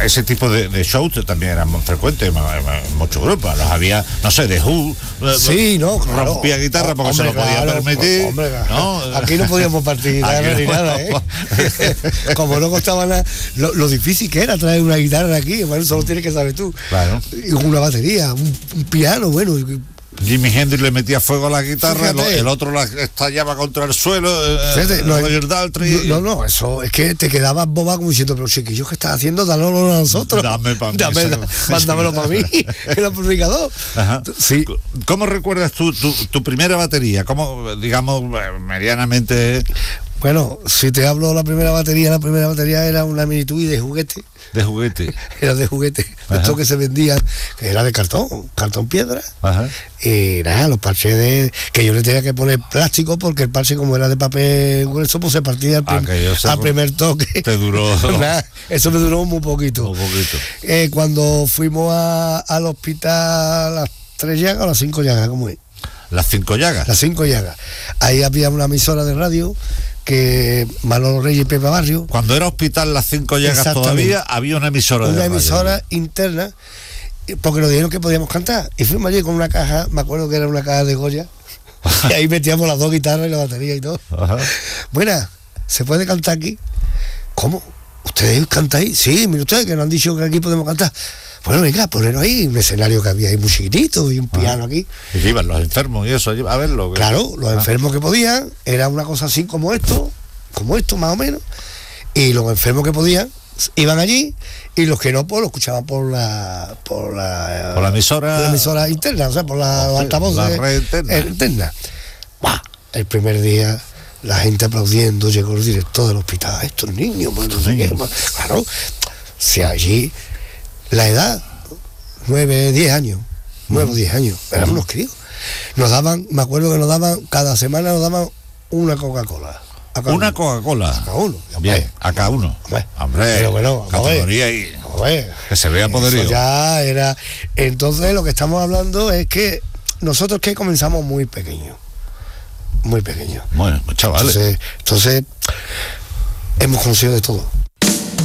ese tipo de shows también eran muy frecuentes en muchos grupos. Los había, no sé, The Who. Sí, no, claro. Rompía guitarra porque se lo podía permitir. Hombre, ¿no? Aquí no podíamos partir guitarra ni nada, Como no costaba nada, lo difícil que era traer una guitarra aquí, bueno, eso lo tienes que saber tú. Claro. Y una batería, un piano, bueno. Jimi Hendrix le metía fuego a la guitarra, el otro la estallaba contra el suelo. No, eso es que te quedabas boba como diciendo, pero chiquillos, ¿qué estás haciendo? Dámelo a nosotros. Mándamelo para mí, el amplificador. Sí. ¿Cómo recuerdas tu primera batería? ¿Cómo, digamos, medianamente? Bueno, si te hablo la primera batería era una Mini Tui de juguete. De juguete. Era de juguete. Esto que se vendía, que era de cartón piedra. Ajá. Y nada, los parches que yo le tenía que poner plástico porque el parche, como era de papel grueso, pues se partía al primer toque. Te duró. Nada, eso me duró muy poquito. Cuando fuimos al hospital, las 3 llagas o las 5 llagas, ¿cómo es? Las 5 llagas. Las 5 llagas. Ahí había una emisora de radio que Manolo Reyes y Pepe Barrio. Cuando era hospital Las 5 llagas todavía había una emisora de radio. Una emisora interna, porque nos dijeron que podíamos cantar. Y fuimos allí con una caja, me acuerdo que era una caja de Goya, y ahí metíamos las 2 guitarras y la batería y todo. Ajá. Buena, ¿se puede cantar aquí? ¿Cómo? ¿Ustedes cantáis? Sí, mire ustedes que nos han dicho que aquí podemos cantar. Bueno, venga, ponerlo ahí, un escenario que había ahí muy chiquitito y un piano aquí. Y iban los enfermos y eso, a verlo. Claro, los enfermos que podían, era una cosa así como esto más o menos, y los enfermos que podían iban allí, y los que no, pues lo escuchaban por la emisora interna, o sea, por la altavoz la red interna. ¡Bah! El primer día la gente aplaudiendo, llegó el director del hospital, estos niños, pues, no sé qué, claro, si allí la edad, 9 o 10 años, éramos unos críos. Nos daban, me acuerdo que cada semana nos daban una Coca-Cola. Una Coca-Cola. A cada uno. Bien, a cada uno. Hombre, pero bueno, categoría y que se vea poderío. Ya era. Entonces lo que estamos hablando es que nosotros que comenzamos muy pequeños. Muy pequeños. Bueno, chavales. Entonces hemos conocido de todo.